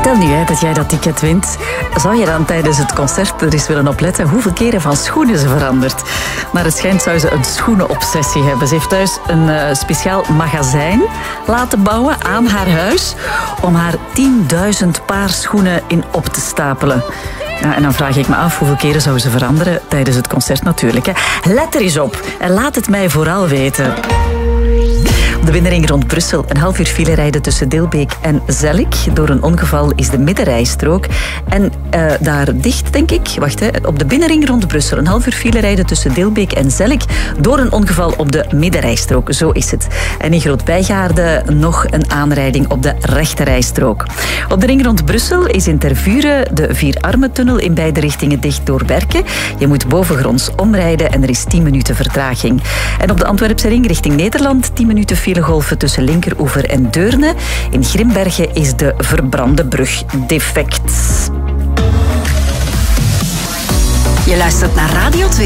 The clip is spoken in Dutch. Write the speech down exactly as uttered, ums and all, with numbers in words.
Stel nu hè, dat jij dat ticket wint. Zou je dan tijdens het concert er eens willen opletten hoeveel keren van schoenen ze verandert? Maar het schijnt zou ze een schoenenobsessie hebben. Ze heeft thuis een uh, speciaal magazijn laten bouwen aan haar huis om haar tienduizend paar schoenen in op te stapelen. Ja, en dan vraag ik me af hoeveel keren zou ze veranderen tijdens het concert natuurlijk. Hè. Let er eens op en laat het mij vooral weten. Op de binnenring rond Brussel een half uur file rijden tussen Dilbeek en Zellik. Door een ongeval is de middenrijstrook. En uh, daar dicht, denk ik, wacht, hè, op de binnenring rond Brussel een half uur file rijden tussen Dilbeek en Zellik. Door een ongeval op de middenrijstrook, zo is het. En in Groot-Bijgaarde nog een aanrijding op de rechterrijstrook. Op de ring rond Brussel is in Tervuren de Vierarmentunnel in beide richtingen dicht door werken. Je moet bovengronds omrijden en er is tien minuten vertraging. En op de Antwerpse ring richting Nederland tien minuten filegolven tussen Linkeroever en Deurne. In Grimbergen is de verbrande brug defect. Je luistert naar Radio twee.